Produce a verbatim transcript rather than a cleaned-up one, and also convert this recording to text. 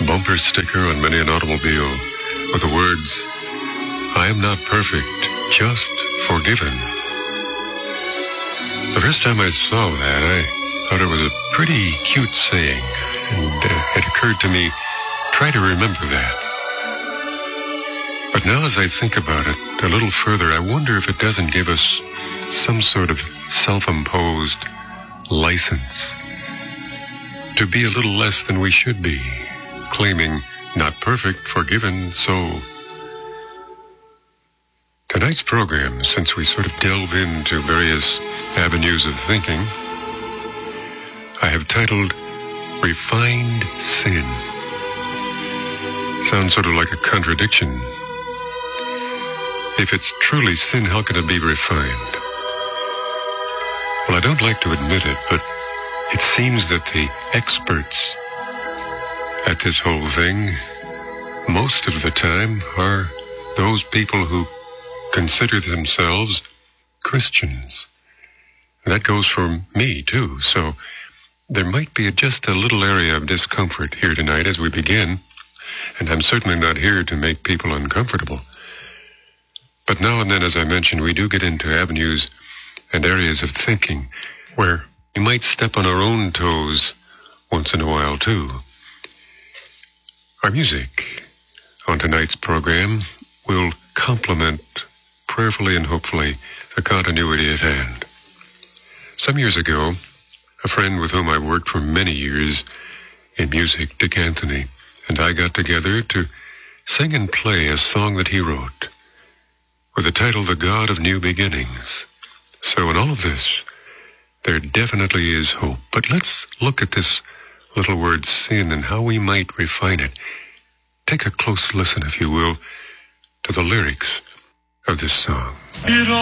bumper sticker on many an automobile with the words, "I am not perfect, just forgiven." The first time I saw that, I thought it was a pretty cute saying, and uh, it occurred to me, try to remember that. But now as I think about it a little further, I wonder if it doesn't give us some sort of self-imposed license to be a little less than we should be, claiming not perfect, forgiven, so... Tonight's program, since we sort of delve into various avenues of thinking, I have titled Refined Sin. Sounds sort of like a contradiction. If it's truly sin, how can it be refined? Well, I don't like to admit it, but it seems that the experts at this whole thing, most of the time, are those people who consider themselves Christians. And that goes for me, too. So there might be just a little area of discomfort here tonight as we begin, and I'm certainly not here to make people uncomfortable. But now and then, as I mentioned, we do get into avenues and areas of thinking where we might step on our own toes once in a while, too. Our music on tonight's program will complement, prayerfully and hopefully, the continuity at hand. Some years ago, a friend with whom I worked for many years in music, Dick Anthony, and I got together to sing and play a song that he wrote with the title, The God of New Beginnings. So in all of this, there definitely is hope. But let's look at this little word sin and how we might refine it. Take a close listen, if you will, to the lyrics of this song. It